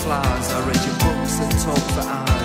flowers. I read your books and talk for hours.